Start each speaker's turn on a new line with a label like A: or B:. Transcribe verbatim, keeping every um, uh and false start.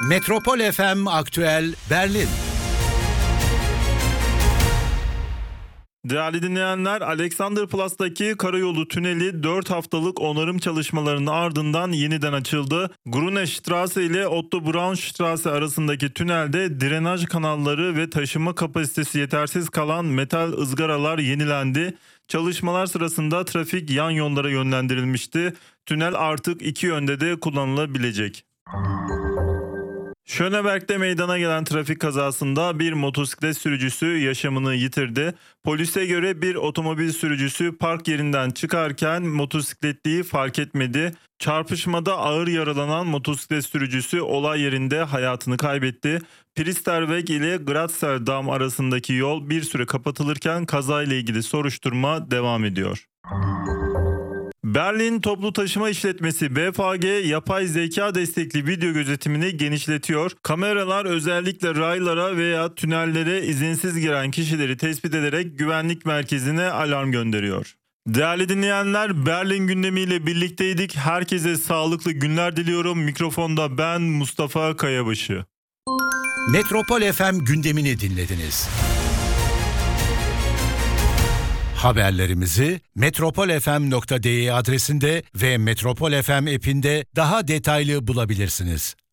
A: Metropol F M Aktüel Berlin.
B: Değerli dinleyenler, Alexanderplas'taki karayolu tüneli dört haftalık onarım çalışmalarının ardından yeniden açıldı. Grünestraße ile Otto Braunstraße arasındaki tünelde drenaj kanalları ve taşıma kapasitesi yetersiz kalan metal ızgaralar yenilendi. Çalışmalar sırasında trafik yan yollara yönlendirilmişti. Tünel artık iki yönde de kullanılabilecek. Schöneberg'de meydana gelen trafik kazasında bir motosiklet sürücüsü yaşamını yitirdi. Polise göre bir otomobil sürücüsü park yerinden çıkarken motosikletliyi fark etmedi. Çarpışmada ağır yaralanan motosiklet sürücüsü olay yerinde hayatını kaybetti. Priesterweg ile Gratzeldam arasındaki yol bir süre kapatılırken kazayla ilgili soruşturma devam ediyor. Berlin Toplu Taşıma İşletmesi B F G yapay zeka destekli video gözetimini genişletiyor. Kameralar özellikle raylara veya tünellere izinsiz giren kişileri tespit ederek güvenlik merkezine alarm gönderiyor. Değerli dinleyenler, Berlin gündemiyle birlikteydik. Herkese sağlıklı günler diliyorum. Mikrofonda ben Mustafa Kayabaşı.
A: Metropol F M gündemini dinlediniz. Haberlerimizi metropol f m nokta d e adresinde ve Metropol F M app'inde daha detaylı bulabilirsiniz.